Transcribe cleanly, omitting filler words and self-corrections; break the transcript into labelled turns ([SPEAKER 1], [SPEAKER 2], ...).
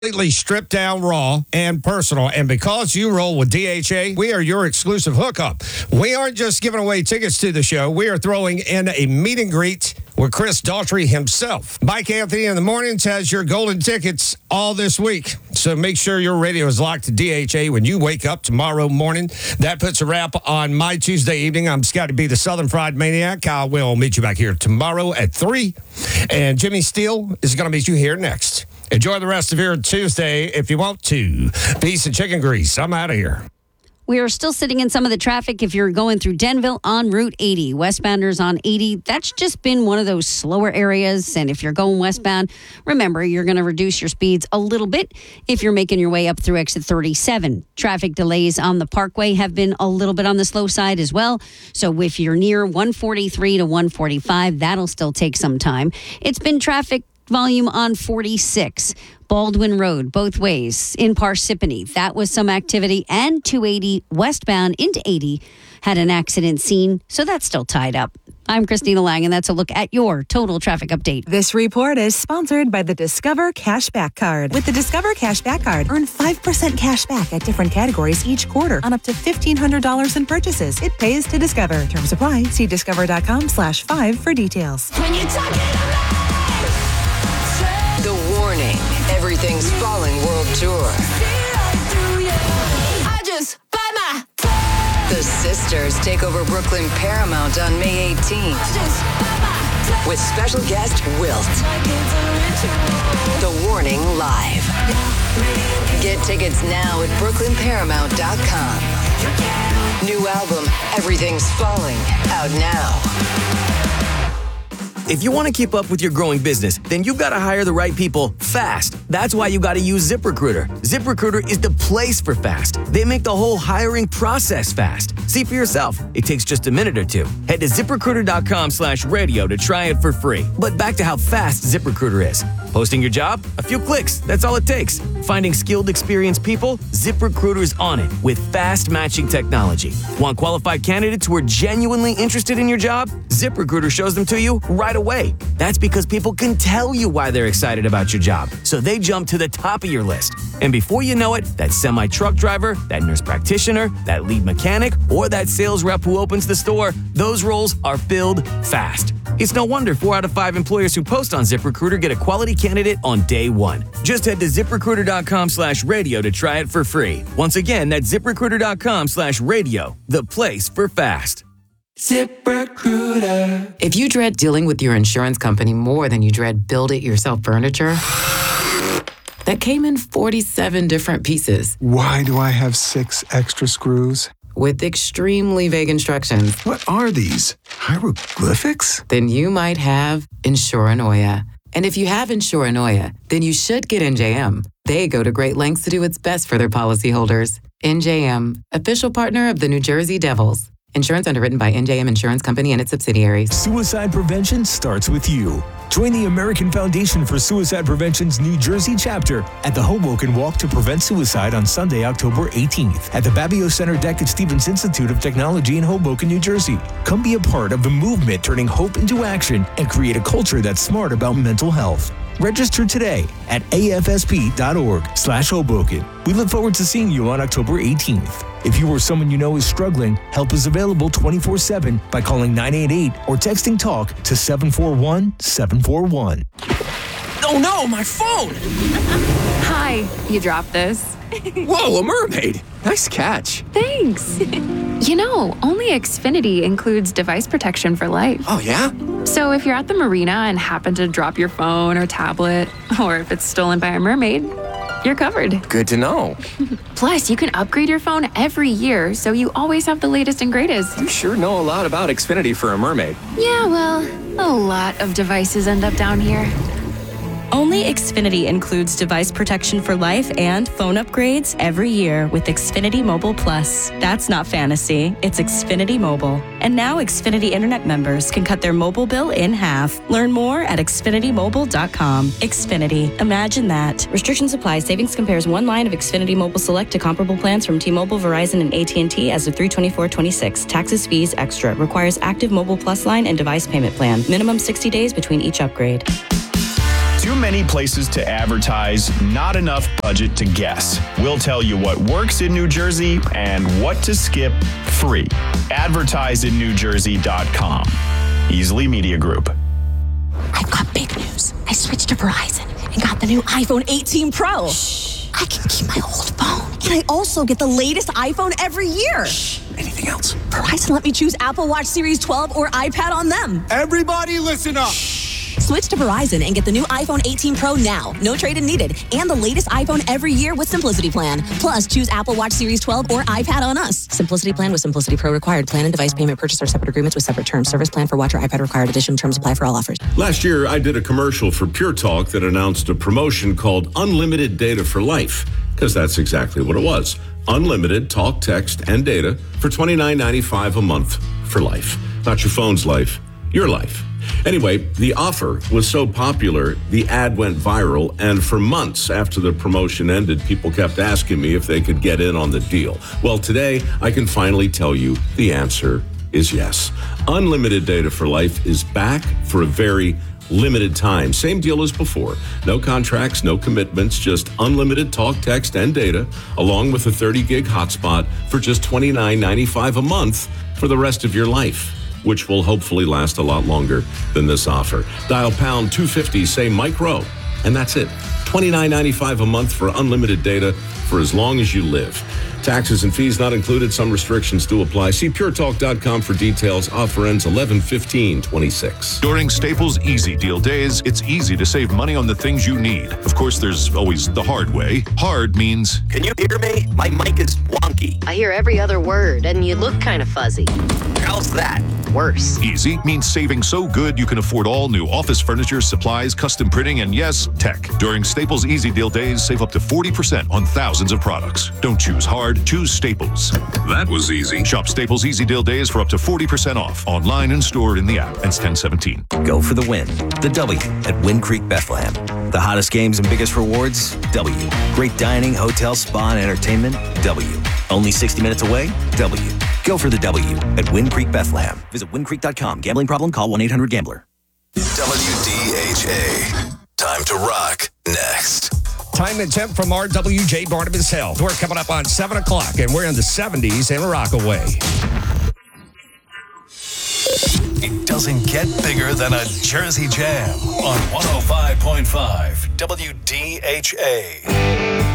[SPEAKER 1] Completely stripped down, raw, and personal. And because you roll with DHA, we are your exclusive hookup. We aren't just giving away tickets to the show. We are throwing in a meet and greet with Chris Daughtry himself. Mike Anthony in the mornings has your golden tickets all this week. So make sure your radio is locked to DHA when you wake up tomorrow morning. That puts a wrap on my Tuesday evening. I'm Scotty B, the Southern Fried Maniac. I will meet you back here tomorrow at 3. And Jimmy Steele is going to meet you here next. Enjoy the rest of your Tuesday if you want to. Peace and chicken grease. I'm out of here.
[SPEAKER 2] We are still sitting in some of the traffic if you're going through Denville on Route 80. Westbounders on 80, that's just been one of those slower areas. And if you're going westbound, remember, you're going to reduce your speeds a little bit if you're making your way up through exit 37. Traffic delays on the Parkway have been a little bit on the slow side as well. So if you're near 143 to 145, that'll still take some time. It's been traffic volume on 46. Baldwin Road, both ways, in Parsippany. That was some activity. And 280 westbound into 80 had an accident scene, so that's still tied up. I'm Christina Lang, and that's a look at your total traffic update.
[SPEAKER 3] This report is sponsored by the Discover Cashback Card. With the Discover Cashback Card, earn 5% cash back at different categories each quarter on up to $1,500 in purchases. It pays to Discover. Terms apply. See discover.com/5 for details.
[SPEAKER 4] When you're talking The Warning, Everything's Falling World Tour. I just buy my The Sisters take over Brooklyn Paramount on May 18th. With special guest Wilt. The Warning Live. Get tickets now at brooklynparamount.com. New album, Everything's Falling, out now.
[SPEAKER 5] If you want to keep up with your growing business, then you've got to hire the right people fast. That's why you got to use ZipRecruiter. ZipRecruiter is the place for fast. They make the whole hiring process fast. See for yourself. It takes just a minute or two. Head to ZipRecruiter.com/radio to try it for free. But back to how fast ZipRecruiter is. Posting your job? A few clicks. That's all it takes. Finding skilled, experienced people? ZipRecruiter's on it with fast matching technology. Want qualified candidates who are genuinely interested in your job? ZipRecruiter shows them to you right away. That's because people can tell you why they're excited about your job, so they jump to the top of your list. And before you know it, that semi-truck driver, that nurse practitioner, that lead mechanic, or that sales rep who opens the store, those roles are filled fast. It's no wonder 4 out of 5 employers who post on ZipRecruiter get a quality candidate on day one. Just head to ZipRecruiter.com/radio to try it for free. Once again, that's ZipRecruiter.com/radio, the place for fast.
[SPEAKER 6] ZipRecruiter. If you dread dealing with your insurance company more than you dread build-it-yourself furniture that came in 47 different pieces.
[SPEAKER 7] Why do I have 6 extra screws?
[SPEAKER 6] With extremely vague instructions.
[SPEAKER 7] What are these? Hieroglyphics?
[SPEAKER 6] Then you might have Insuranoia. And if you have Insuranoia, then you should get NJM. They go to great lengths to do what's best for their policyholders. NJM, official partner of the New Jersey Devils. Insurance underwritten by NJM Insurance Company and its subsidiaries.
[SPEAKER 8] Suicide prevention starts with you. Join the American Foundation for Suicide Prevention's New Jersey chapter at the Hoboken Walk to Prevent Suicide on Sunday, October 18th at the Babio Center deck at Stevens Institute of Technology in Hoboken, New Jersey. Come be a part of the movement turning hope into action and create a culture that's smart about mental health. Register today at afsp.org/Hoboken. We look forward to seeing you on October 18th. If you or someone you know is struggling, help is available 24/7 by calling 988 or texting TALK to 741-741.
[SPEAKER 9] Oh no, my phone!
[SPEAKER 10] Hi, you dropped this.
[SPEAKER 9] Whoa, a mermaid! Nice catch.
[SPEAKER 10] Thanks. You know, only Xfinity includes device protection for life.
[SPEAKER 9] Oh, yeah?
[SPEAKER 10] So if you're at the marina and happen to drop your phone or tablet, or if it's stolen by a mermaid, you're covered.
[SPEAKER 9] Good to know.
[SPEAKER 10] Plus, you can upgrade your phone every year, so you always have the latest and greatest.
[SPEAKER 9] You sure know a lot about Xfinity for a mermaid.
[SPEAKER 10] Yeah, well, a lot of devices end up down here.
[SPEAKER 11] Only Xfinity includes device protection for life and phone upgrades every year with Xfinity Mobile Plus. That's not fantasy, it's Xfinity Mobile. And now Xfinity Internet members can cut their mobile bill in half. Learn more at xfinitymobile.com. Xfinity, imagine that. Restrictions apply. Savings compares one line of Xfinity Mobile Select to comparable plans from T-Mobile, Verizon, and AT&T as of 3/24/26. Taxes, fees, extra. Requires active Mobile Plus line and device payment plan. Minimum 60 days between each upgrade.
[SPEAKER 12] Too many places to advertise, not enough budget to guess. We'll tell you what works in New Jersey and what to skip free. AdvertiseInNewJersey.com. Easily Media Group.
[SPEAKER 13] I've got big news. I switched to Verizon and got the new iPhone 18 Pro. I can keep my old phone. And I also get the latest iPhone every year.
[SPEAKER 14] Anything else?
[SPEAKER 13] Verizon let me choose Apple Watch Series 12 or iPad on them.
[SPEAKER 14] Everybody listen up.
[SPEAKER 13] Switch to Verizon and get the new iPhone 18 Pro now. No trade-in needed. And the latest iPhone every year with Simplicity Plan. Plus, choose Apple Watch Series 12 or iPad on us. Simplicity Plan with Simplicity Pro required. Plan and device payment purchase are separate agreements with separate terms. Service plan for watch or iPad required. Additional terms apply for all offers.
[SPEAKER 15] Last year, I did a commercial for Pure Talk that announced a promotion called Unlimited Data for Life, because that's exactly what it was. Unlimited talk, text, and data for $29.95 a month for life. Not your phone's life, your life. Anyway, the offer was so popular, the ad went viral, and for months after the promotion ended, people kept asking me if they could get in on the deal. Well, today, I can finally tell you the answer is yes. Unlimited Data for Life is back for a very limited time. Same deal as before. No contracts, no commitments, just unlimited talk, text, and data, along with a 30-gig hotspot for just $29.95 a month for the rest of your life, which will hopefully last a lot longer than this offer. Dial pound 250, say Mike Rowe, and that's it. $29.95 a month for unlimited data for as long as you live. Taxes and fees not included. Some restrictions do apply. See puretalk.com for details. Offer ends 11/15/26.
[SPEAKER 16] During Staples Easy Deal Days, it's easy to save money on the things you need. Of course, there's always the hard way. Hard means...
[SPEAKER 14] Can you hear me? My mic is wonky.
[SPEAKER 17] I hear every other word, and you look kind of fuzzy.
[SPEAKER 14] How's that?
[SPEAKER 17] Worse.
[SPEAKER 16] Easy means saving so good you can afford all new office furniture, supplies, custom printing, and yes, tech. During Staples Easy Deal Days, save up to 40% on thousands of products. Don't choose hard, choose Staples. That was easy. Shop Staples Easy Deal Days for up to 40% off. Online and stored in the app. Ends 10/17.
[SPEAKER 18] Go for the win. The W at Wind Creek Bethlehem. The hottest games and biggest rewards? W. Great dining, hotel, spa, and entertainment? W. Only 60 minutes away? W. Go for the W at Wind Creek Bethlehem. Visit windcreek.com. Gambling problem? Call 1-800-GAMBLER.
[SPEAKER 19] WDHA. Time to rock next.
[SPEAKER 1] Time and temp from RWJ Barnabas Health. We're coming up on 7 o'clock, and we're in the 70s in Rockaway.
[SPEAKER 19] It doesn't get bigger than a Jersey Jam on 105.5 WDHA.